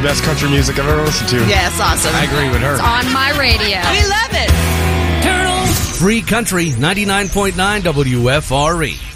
the best country music I've ever listened to. Yeah, it's awesome. I agree with her. It's on my radio. We love it. Free Country 99.9 WFRE.